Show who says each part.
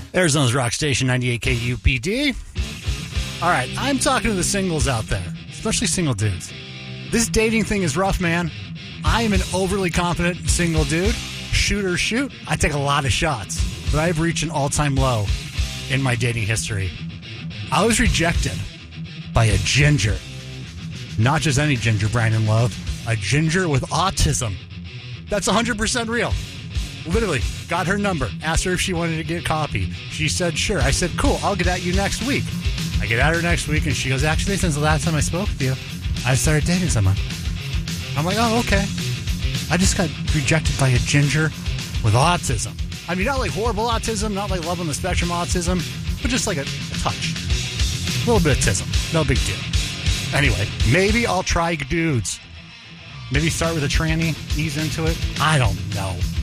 Speaker 1: Arizona's Rock Station, 98 KUPD. All right, I'm talking to the singles out there, especially single dudes. This dating thing is rough, man. I am an overly confident single dude. Shoot or shoot, I take a lot of shots, but I've reached an all-time low in my dating history. I was rejected by a ginger. Not just any ginger, Brandon Love. A ginger with autism. That's 100% real. Literally, got her number. Asked her if she wanted to get coffee. She said, sure. I said, cool, I'll get at you next week. I get at her next week, and she goes, actually, since the last time I spoke with you, I started dating someone. I'm like, oh, okay. I just got rejected by a ginger with autism. I mean, not like horrible autism, not like love on the spectrum autism, but just like a touch. A little bit of tism. No big deal. Anyway, maybe I'll try dudes. Maybe start with a tranny, ease into it. I don't know.